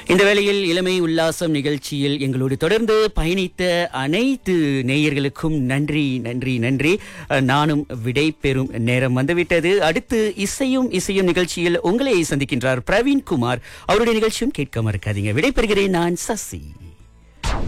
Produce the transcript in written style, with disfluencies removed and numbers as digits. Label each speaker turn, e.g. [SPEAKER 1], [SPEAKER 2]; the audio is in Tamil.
[SPEAKER 1] இந்த வேளையில் இளமை உல்லாசம் நிகழ்ச்சியில் எங்களோடு தொடர்ந்து பயணித்த அனைத்து நேயர்களுக்கும் நன்றி நன்றி நன்றி. நானும் விடை பெறும் நேரம் வந்துவிட்டது. அடுத்து இசையும் நிகழ்ச்சியில் உங்களை சந்திக்கின்றார் பிரவீன் குமார். அவருடைய நிகழ்ச்சியும் கேட்க மறக்காதீங்க. விடை பெறுகிறேன் நான் சசி.